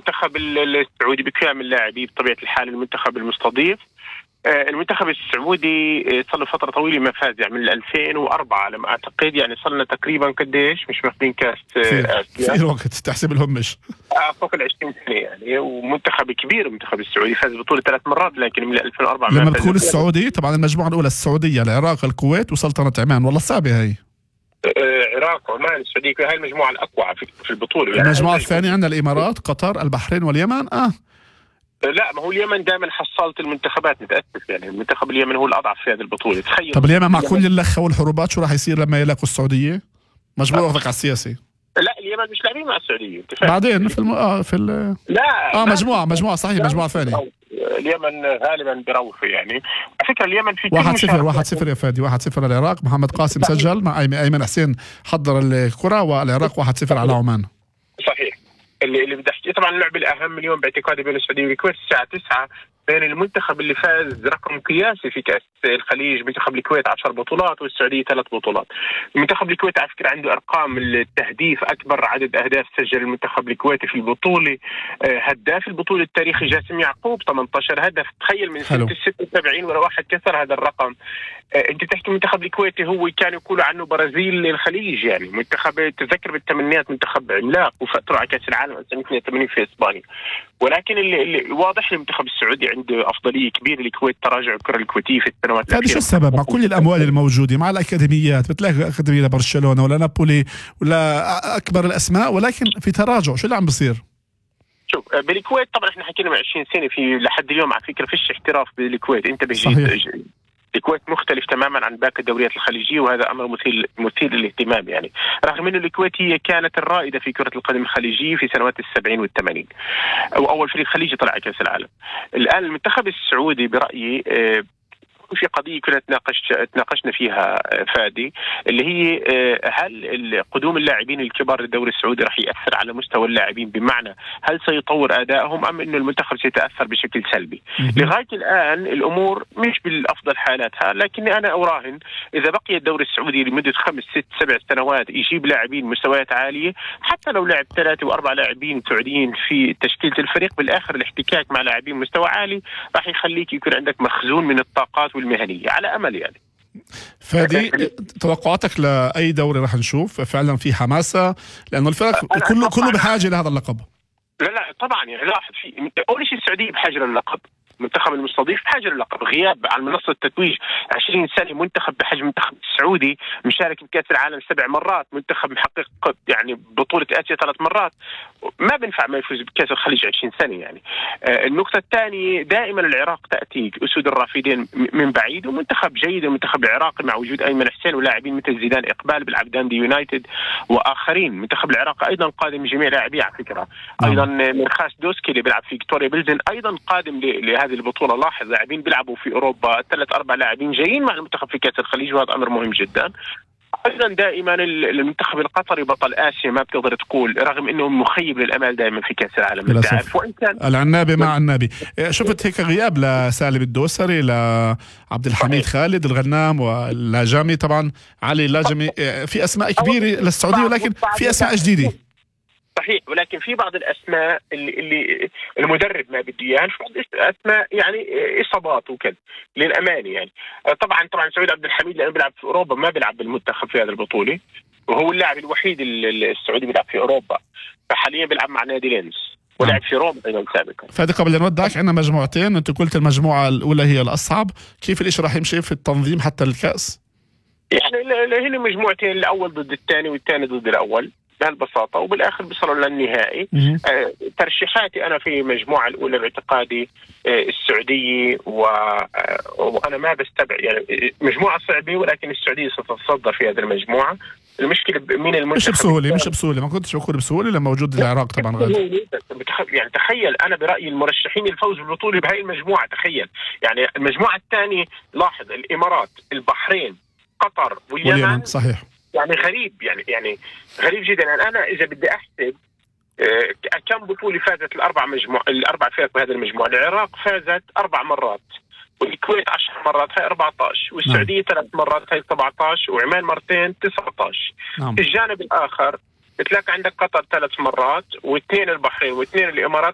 المنتخب السعودي بكامل اللاعبين بطبيعة الحال المنتخب المستضيف. المنتخب السعودي صار له فترة طويلة ما فاز، يعني من 2004 على ما أعتقد، يعني صار لنا تقريبا قديش مش ماخذين كاس في وقت تحسب لهم مش فوق 20 سنة يعني. ومنتخب كبير المنتخب السعودي، فاز بطولة 3 مرات، لكن من 2004 لما تكون السعودي طبعا المجموعة الأولى السعودية، العراق، الكويت وسلطنة عمان. والله صعبة هي. العراق وعمان السعودية، هاي المجموعة الأقوى في البطولة. يعني المجموعة الثانية عندنا الإمارات، قطر، البحرين واليمن. لا، ما هو اليمن دائما حصلت المنتخبات متأسف، يعني المنتخب اليمن هو الأضعف في هذه البطولة. تخيل. طب اليمن مع كل اللخة والحروبات شو راح يصير لما يلاقوا السعودية؟ مجبور أخذك على السياسي. لا، اليمن مش لاعبين مع السعودية بعدين لا مجموعة صحيح، مجموعة ثانية. اليمن غالبا بروحوا يعني. على فكرة اليمن في 1-0 يا فادي، 1-0 العراق. محمد قاسم سجل مع أيمن حسين حضر الكرة، والعراق 1-0 على عمان. صحيح. اللي بدي احكي طبعا اللعبة الأهم اليوم باعتقادي بين السعودية والكويت الساعة 9، بين المنتخب اللي فاز رقم قياسي في كأس الخليج، منتخب الكويت 10 بطولات والسعودية 3 بطولات. المنتخب الكويتي على فكرة عنده أرقام التهديف، أكبر عدد أهداف سجل المنتخب الكويتي في البطولة. هداف البطولة التاريخي جاسم يعقوب 18 هدف. تخيل من سنة 76 ولا واحد كسر هذا الرقم. أنت تحكي المنتخب الكويتي هو كان يقولوا عنه برازيل الخليج، يعني منتخب تذكر بالثمانينات منتخب عملاق وفترة على كأس العالم سنة 82 في إسبانيا. ولكن اللي واضح المنتخب السعودي عنده أفضلية كبيرة. الكويت تراجع الكرة الكويتية في السنوات الأخيرة. هذا شو السبب؟ مع كل الأموال الموجودة مع الأكاديميات، بتلاقي أكاديمية لبرشلونة ولا نابولي ولا أكبر الأسماء، ولكن في تراجع. شو اللي عم بصير؟ شوف، بالكويت طبعا احنا حكينا من 20 سنة في لحد اليوم على فكرة فيش احتراف بالكويت. انت الكويت مختلف تماما عن باقي الدوريات الخليجية، وهذا أمر مثير للاهتمام يعني. رغم أن الكويت هي كانت الرائدة في كرة القدم الخليجية في سنوات 70 والثمانين، وأول فريق خليجي طلع كأس العالم. الآن المنتخب السعودي برأيي في قضية كنا تناقشنا فيها فادي، اللي هي هل قدوم اللاعبين الكبار للدوري السعودي راح يأثر على مستوى اللاعبين، بمعنى هل سيطور أدائهم أم أن المنتخب سيتأثر بشكل سلبي؟ لغاية الآن الأمور مش بالأفضل حالاتها، لكن أنا أراهن إذا بقي الدوري السعودي لمدة 5 6 7 سنوات يجيب لاعبين مستويات عالية، حتى لو لعب 3 و4 لاعبين سعوديين في تشكيلة الفريق، بالآخر الاحتكاك مع لاعبين مستوى عالي راح يخليك يكون عندك مخزون من الطاقات والمهنية على أمل يعني. فادي، توقعاتك لأي دوري راح نشوف فعلا في حماسة؟ لأنه الفرق كله بحاجة لهذا اللقب. لا طبعا يعني لاحظ، في أول شيء السعودية بحاجة للقب، المنتخب المستضيف بحاجة للقب. غياب عن منصة التتويج 20 سنة، منتخب بحجم المنتخب السعودي مشارك بكأس العالم 7 مرات، منتخب محقق يعني بطولة آسيا 3 مرات، ما بنفع ما يفوز بكأس الخليج 20 سنة يعني. النقطة الثانية، دائما العراق تأتي أسود الرافدين من بعيد، ومنتخب جيد المنتخب العراقي مع وجود أيمن حسين ولاعبين مثل زيدان إقبال بيلعب داندي يونايتد وآخرين. منتخب العراق أيضا قادم من جميع لاعبيه على فكرة. أيضا مرخاس دوسكي اللي بيلعب في فيكتوريا بلزن أيضا قادم هذه البطولة. لاحظ لاعبين بيلعبوا في أوروبا 3-4 لاعبين جايين مع المنتخب في كأس الخليج، وهذا أمر مهم جدا. أيضا دائما المنتخب القطري بطل آسيا، ما بتقدر تقول، رغم أنه مخيب للأمال دائما في كأس العالم. وإن كان العنابي مع النابي. شفت هيك غياب لسالم الدوسري، لعبد الحميد خالد الغنام، واللاجمي طبعا علي اللاجمي. في أسماء كبيرة للسعودية، ولكن في أسماء جديدة. صحيح، ولكن في بعض الأسماء اللي المدرب ما بده اياها، أسماء يعني إصابات وكذا للأمانة يعني. طبعا سعود عبد الحميد لأنه بيلعب في أوروبا ما بيلعب بالمنتخب في هذه البطولة، وهو اللاعب الوحيد السعودي بيلعب في أوروبا، فحاليا بيلعب مع نادي لينز ولعب في روما أيضا سابقا. فادي، قبل أن نودعك عندنا مجموعتين، أنت قلت المجموعة الأولى هي الأصعب، كيف الإشي راح يمشي في التنظيم حتى الكأس؟ يعني هنا مجموعتين، الأول ضد الثاني والثاني ضد الأول بهالبساطة، وبالآخر بيصلوا للنهائي. ترشيحاتي أنا في المجموعة الأولى باعتقادي السعودية، وأنا ما بستبعد يعني مجموعة صعبة، ولكن السعودية ستتصدر في هذه المجموعة. المشكلة مين المنتخب؟ مش بسهولة، ما كنتش بقول بسهولة لما موجود العراق طبعا غالي. يعني تخيل، أنا برأيي المرشحين الفوز بالبطولة بهاي المجموعة، تخيل يعني المجموعة الثانية، لاحظ الإمارات، البحرين، قطر واليمن. صحيح، يعني غريب يعني غريب جدا. أنا إذا بدي أحسب كم بطولة فازت الأربع فرق بهذا المجموعة، العراق فازت 4 مرات، والكويت 10 مرات هاي 14، والسعودية 3 مرات هاي 17، وعمان مرتين 19. في الجانب الآخر بتلاقي عندك قطر 3 مرات، و2 البحرين و2 الإمارات